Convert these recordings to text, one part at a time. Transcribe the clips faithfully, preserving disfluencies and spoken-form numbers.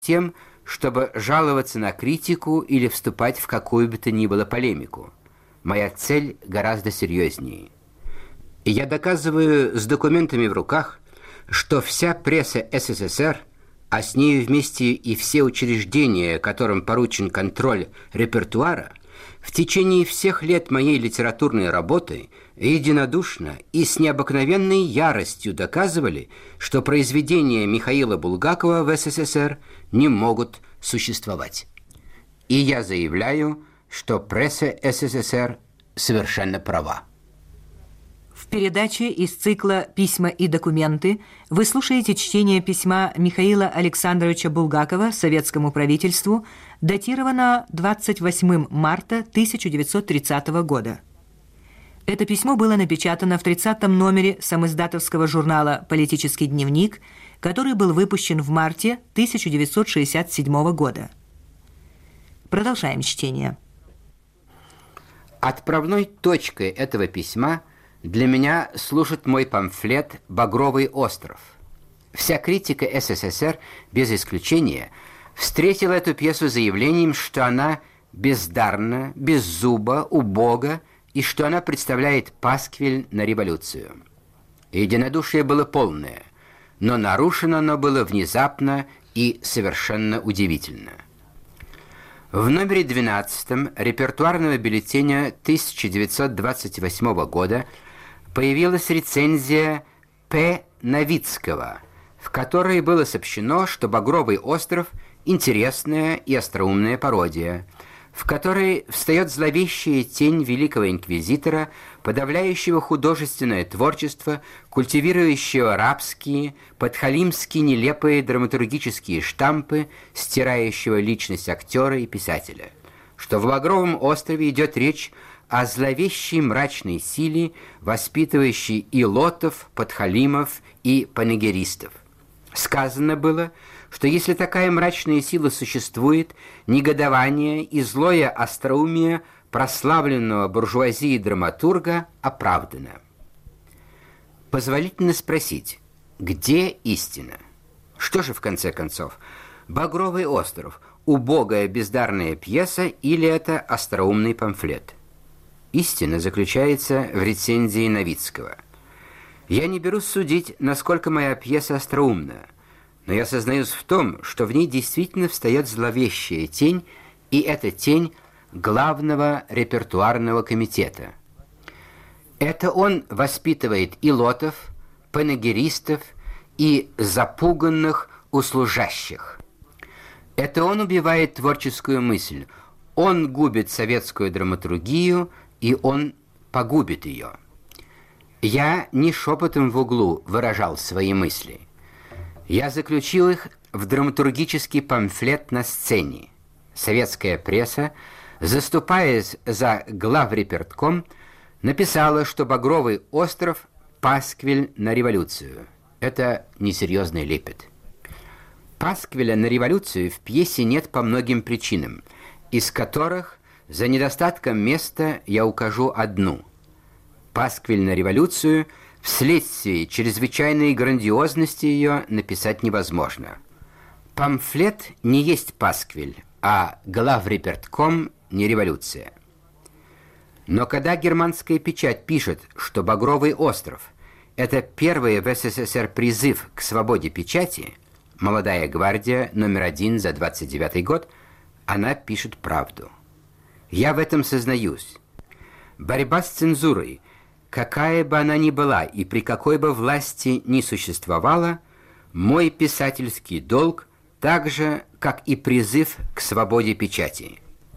тем, чтобы жаловаться на критику или вступать в какую бы то ни было полемику. Моя цель гораздо серьезнее. Я доказываю с документами в руках, что вся пресса СССР, а с нею вместе и все учреждения, которым поручен контроль репертуара, в течение всех лет моей литературной работы единодушно и с необыкновенной яростью доказывали, что произведения Михаила Булгакова в СССР не могут существовать. И я заявляю, что пресса СССР совершенно права. В передаче из цикла «Письма и документы» вы слушаете чтение письма Михаила Александровича Булгакова советскому правительству, датировано двадцать восьмого марта тысяча девятьсот тридцатого года. Это письмо было напечатано в тридцатом номере самиздатовского журнала «Политический дневник», который был выпущен в марте тысяча девятьсот шестьдесят седьмого года. Продолжаем чтение. Отправной точкой этого письма для меня служит мой памфлет «Багровый остров». Вся критика СССР, без исключения, встретила эту пьесу заявлением, что она бездарна, беззуба, убога и что она представляет пасквиль на революцию. Единодушие было полное, но нарушено оно было внезапно и совершенно удивительно. В номере двенадцатом репертуарного бюллетеня тысяча девятьсот двадцать восьмого года появилась рецензия П. Новицкого, в которой было сообщено, что «Багровый остров» — интересная и остроумная пародия, в которой встает зловещая тень великого инквизитора, подавляющего художественное творчество, культивирующего рабские, подхалимские нелепые драматургические штампы, стирающего личность актера и писателя, что в «Багровом острове» идет речь о зловещей мрачной силе, воспитывающей илотов, подхалимов и панегеристов. Сказано было, что если такая мрачная сила существует, негодование и злое остроумие прославленного буржуазии драматурга оправдано. Позволительно спросить, где истина? Что же, в конце концов, «Багровый остров» — убогая бездарная пьеса или это остроумный памфлет? Истина заключается в рецензии Новицкого. Я не берусь судить, насколько моя пьеса остроумна, но я сознаюсь в том, что в ней действительно встает зловещая тень, и эта тень главного репертуарного комитета. Это он воспитывает илотов, панегеристов и запуганных услужащих. Это он убивает творческую мысль, он губит советскую драматургию, и он погубит ее. Я не шепотом в углу выражал свои мысли. Я заключил их в драматургический памфлет на сцене. Советская пресса, заступаясь за главрепертком, написала, что «Багровый остров» — пасквиль на революцию. Это несерьезный лепет. Пасквиля на революцию в пьесе нет по многим причинам, из которых за недостатком места я укажу одну. Пасквиль на революцию вследствие чрезвычайной грандиозности ее написать невозможно. Памфлет не есть пасквиль, а главрепертком не революция. Но когда германская печать пишет, что «Багровый остров» — это первый в СССР призыв к свободе печати, «Молодая гвардия», номер один за двадцать девятый год, она пишет правду. Я в этом сознаюсь. Борьба с цензурой, какая бы она ни была и при какой бы власти ни существовала, мой писательский долг, так же, как и призыв к свободе печати.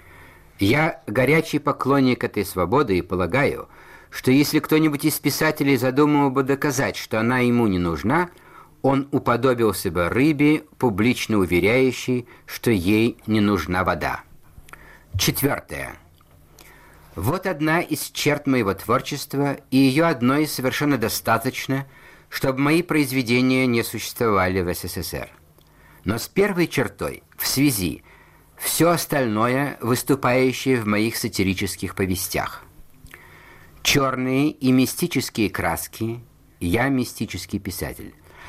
Я горячий поклонник этой свободы и полагаю, что если кто-нибудь из писателей задумал бы доказать, что она ему не нужна, он уподобился бы рыбе, публично уверяющей, что ей не нужна вода. Четвертое. Вот одна из черт моего творчества, и ее одной совершенно достаточно, чтобы мои произведения не существовали в СССР. Но с первой чертой, в связи, все остальное, выступающее в моих сатирических повестях. Черные и мистические краски, я мистический писатель,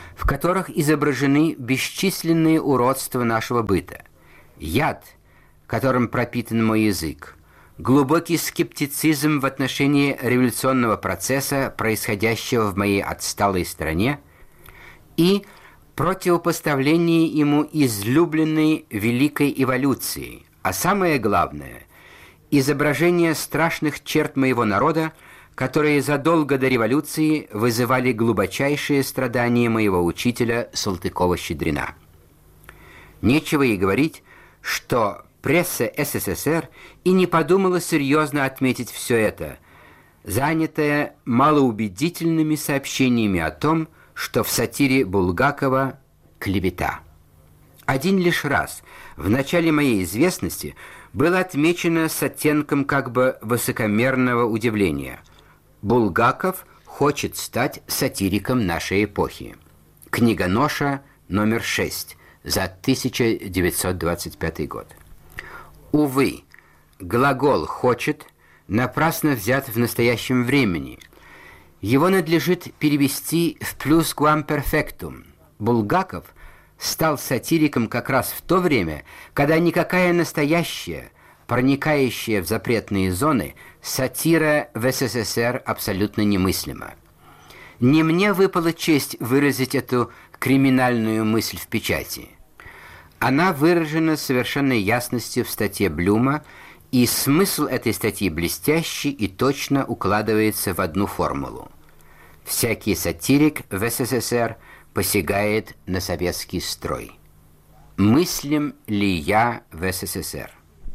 в которых изображены бесчисленные уродства нашего быта, яд, которым пропитан мой язык, глубокий скептицизм в отношении революционного процесса, происходящего в моей отсталой стране, и противопоставление ему излюбленной великой эволюции, а самое главное – изображение страшных черт моего народа, которые задолго до революции вызывали глубочайшие страдания моего учителя Салтыкова-Щедрина. Нечего и говорить, что пресса СССР и не подумала серьезно отметить все это, занятая малоубедительными сообщениями о том, что в сатире Булгакова клевета. Один лишь раз в начале моей известности было отмечено с оттенком как бы высокомерного удивления: Булгаков хочет стать сатириком нашей эпохи. Книгоноша номер шесть за тысяча девятьсот двадцать пятый год. Увы, глагол «хочет» напрасно взят в настоящем времени. Его надлежит перевести в плюсквамперфектум. Булгаков стал сатириком как раз в то время, когда никакая настоящая, проникающая в запретные зоны, сатира в СССР абсолютно немыслима. Не мне выпала честь выразить эту криминальную мысль в печати. Она выражена с совершенной ясностью в статье Блюма, и смысл этой статьи блестящий и точно укладывается в одну формулу. Всякий сатирик в СССР посягает на советский строй. Мыслим ли я в СССР?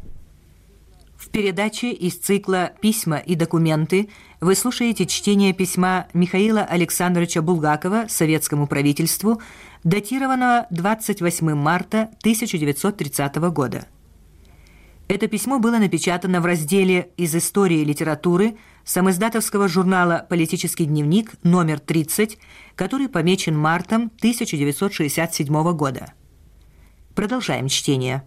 В передаче из цикла «Письма и документы» вы слушаете чтение письма Михаила Александровича Булгакова советскому правительству, датированного двадцать восьмого марта тысяча девятьсот тридцатого года. Это письмо было напечатано в разделе «Из истории литературы» самиздатовского журнала «Политический дневник» номер тридцать, который помечен мартом тысяча девятьсот шестьдесят седьмого года. Продолжаем чтение.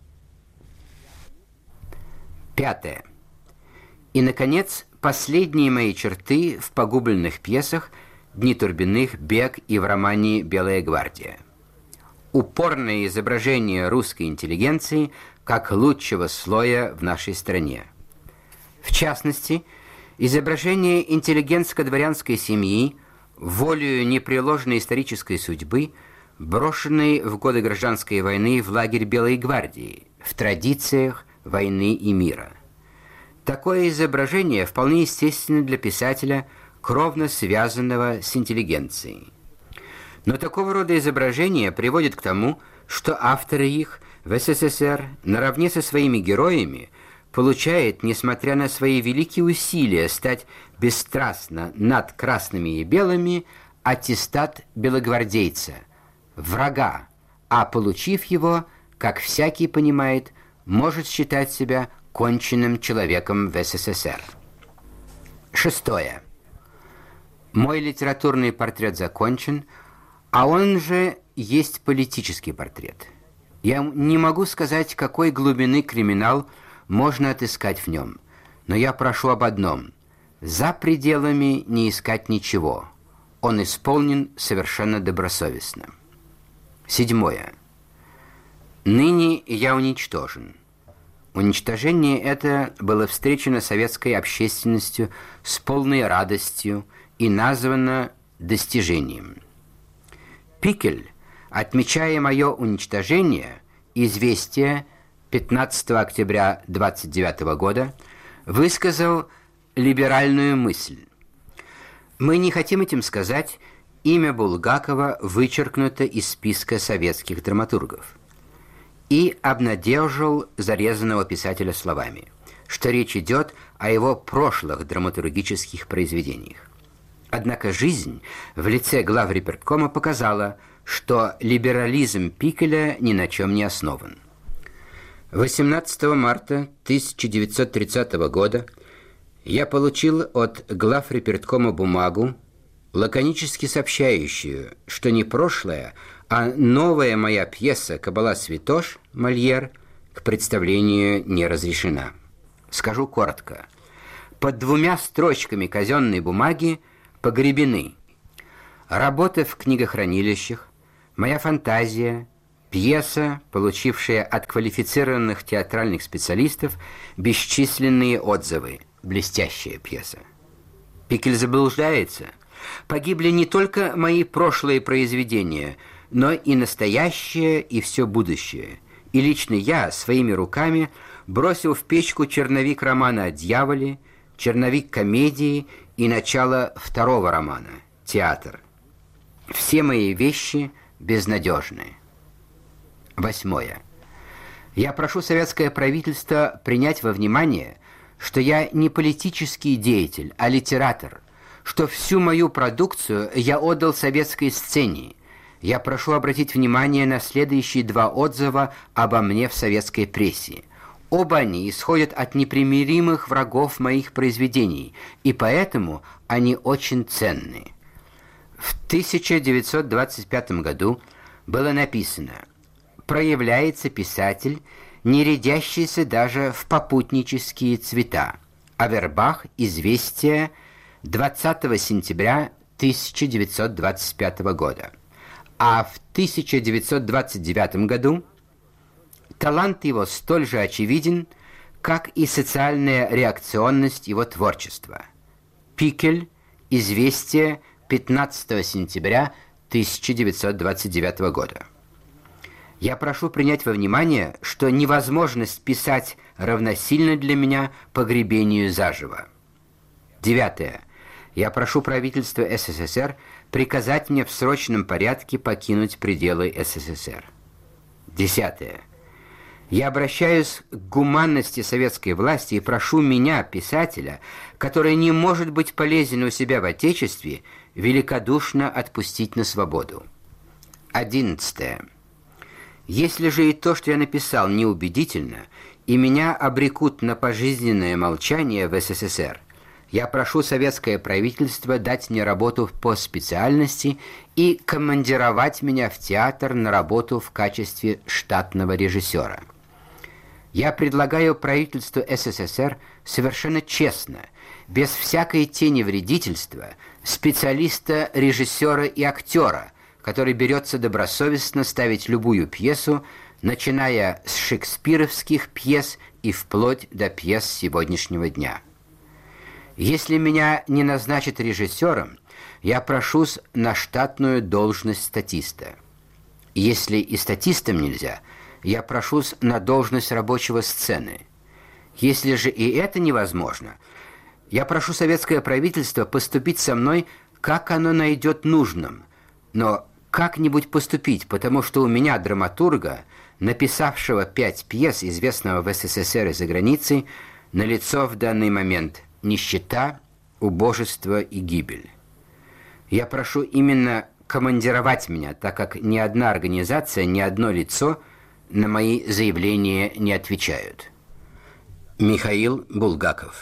Пятое. И, наконец, последние мои черты в погубленных пьесах «Дни Турбиных», «Бег» и в романе «Белая гвардия». Упорное изображение русской интеллигенции как лучшего слоя в нашей стране. В частности, изображение интеллигентско-дворянской семьи, волею непреложной исторической судьбы, брошенной в годы гражданской войны в лагерь Белой гвардии, в традициях войны и мира. Такое изображение вполне естественно для писателя, кровно связанного с интеллигенцией. Но такого рода изображения приводят к тому, что авторы их в СССР наравне со своими героями получает, несмотря на свои великие усилия стать бесстрастно над красными и белыми, аттестат белогвардейца, врага, а получив его, как всякий понимает, может считать себя конченным человеком в СССР. Шестое. Мой литературный портрет закончен, а он же есть политический портрет. Я не могу сказать, какой глубины криминал можно отыскать в нем, но я прошу об одном: за пределами не искать ничего. Он исполнен совершенно добросовестно. Седьмое. Ныне я уничтожен. Уничтожение это было встречено советской общественностью с полной радостью и названо достижением. Пикель, отмечая мое уничтожение, известие пятнадцатого октября двадцать девятого года, высказал либеральную мысль. Мы не хотим этим сказать, имя Булгакова вычеркнуто из списка советских драматургов. И обнадежил зарезанного писателя словами, что речь идет о его прошлых драматургических произведениях. Однако жизнь в лице главреперткома показала, что либерализм Пикеля ни на чем не основан. восемнадцатого марта тысяча девятьсот тридцатого года я получил от главреперткома бумагу, лаконически сообщающую, что не прошлое, а новая моя пьеса «Кабала-Святош» Мольер к представлению не разрешена. Скажу коротко. Под двумя строчками казенной бумаги погребены работа в книгохранилищах, Моя фантазия, пьеса, получившая от квалифицированных театральных специалистов бесчисленные отзывы. Блестящая пьеса. Пикель заблуждается. Погибли не только мои прошлые произведения, но и настоящее, и все будущее. И лично я своими руками бросил в печку черновик романа о дьяволе, черновик комедии и начало второго романа «Театр». Все мои вещи безнадежны. Восьмое. Я прошу советское правительство принять во внимание, что я не политический деятель, а литератор, что всю мою продукцию я отдал советской сцене. Я прошу обратить внимание на следующие два отзыва обо мне в советской прессе. Оба они исходят от непримиримых врагов моих произведений, и поэтому они очень ценны. В тысяча девятьсот двадцать пятом году было написано: «Проявляется писатель, не рядящийся даже в попутнические цвета». Авербах, «Известия», двадцатого сентября тысяча девятьсот двадцать пятого года. А в тысяча девятьсот двадцать девятом году талант его столь же очевиден, как и социальная реакционность его творчества. Пикель, «Известия», пятнадцатого сентября тысяча девятьсот двадцать девятого года. Я прошу принять во внимание, что невозможность писать равносильно для меня погребению заживо. Девятое. Я прошу правительство СССР приказать мне в срочном порядке покинуть пределы СССР. Десятое. Я обращаюсь к гуманности советской власти и прошу меня, писателя, который не может быть полезен у себя в Отечестве, великодушно отпустить на свободу. Одиннадцатое. Если же и то, что я написал, неубедительно, и меня обрекут на пожизненное молчание в СССР, я прошу советское правительство дать мне работу по специальности и командировать меня в театр на работу в качестве штатного режиссера. Я предлагаю правительству СССР совершенно честно, без всякой тени вредительства, специалиста, режиссера и актера, который берется добросовестно ставить любую пьесу, начиная с шекспировских пьес и вплоть до пьес сегодняшнего дня. Если меня не назначат режиссером, я прошусь на штатную должность статиста. Если и статистом нельзя, я прошусь на должность рабочего сцены. Если же и это невозможно, я прошу советское правительство поступить со мной, как оно найдет нужным, но как-нибудь поступить, потому что у меня, драматурга, написавшего пять пьес, известного в СССР и за границей, налицо в данный момент нищета, убожество и гибель. Я прошу именно командировать меня, так как ни одна организация, ни одно лицо на мои заявления не отвечают. Михаил Булгаков.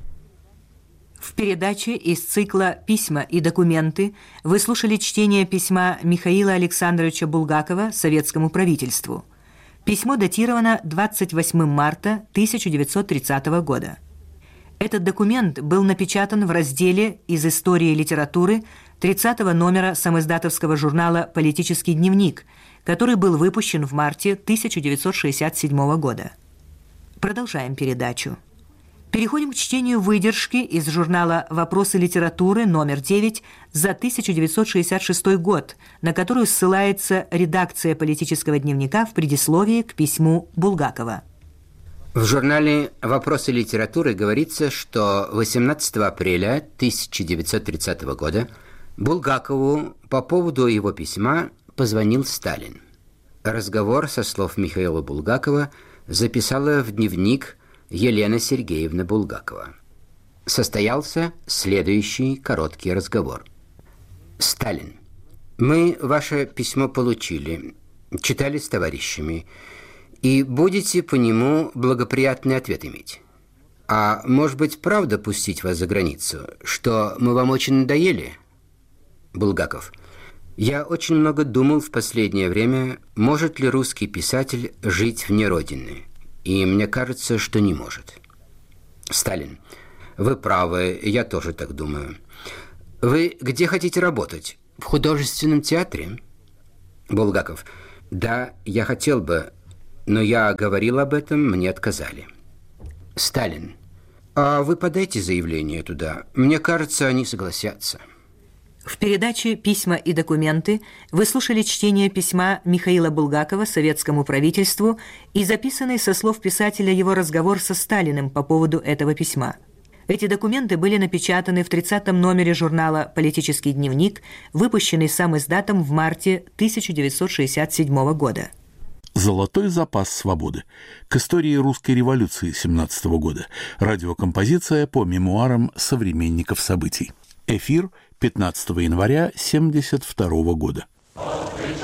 В передаче из цикла «Письма и документы» вы слушали чтение письма Михаила Александровича Булгакова советскому правительству. Письмо датировано двадцать восьмого марта тысяча девятьсот тридцатого года. Этот документ был напечатан в разделе «Из истории литературы» тридцатого номера самиздатовского журнала «Политический дневник», который был выпущен в марте тысяча девятьсот шестьдесят седьмого года. Продолжаем передачу. Переходим к чтению выдержки из журнала «Вопросы литературы» номер девять за тысяча девятьсот шестьдесят шестой год, на которую ссылается редакция «Политического дневника» в предисловии к письму Булгакова. В журнале «Вопросы литературы» говорится, что восемнадцатого апреля тысяча девятьсот тридцатого года Булгакову по поводу его письма позвонил Сталин. Разговор, со слов Михаила Булгакова, записала в дневник Елена Сергеевна Булгакова. Состоялся следующий короткий разговор. Сталин. Мы ваше письмо получили, читали с товарищами, и будете по нему благоприятный ответ иметь. А может быть, правда пустить вас за границу, что мы вам очень надоели? Булгаков. Я очень много думал в последнее время, может ли русский писатель жить вне Родины. И мне кажется, что не может. Сталин. Вы правы, я тоже так думаю. Вы где хотите работать? В художественном театре? Булгаков. Да, я хотел бы, но я говорил об этом, мне отказали. Сталин. А вы подайте заявление туда. Мне кажется, они согласятся. В передаче «Письма и документы» вы слушали чтение письма Михаила Булгакова советскому правительству и записанный со слов писателя его разговор со Сталиным по поводу этого письма. Эти документы были напечатаны в тридцатом номере журнала «Политический дневник», выпущенный сам издатом в марте тысяча девятьсот шестьдесят седьмого года. «Золотой запас свободы» к истории русской революции семнадцатого года. Радиокомпозиция по мемуарам современников событий. Эфир пятнадцатого января семьдесят второго года.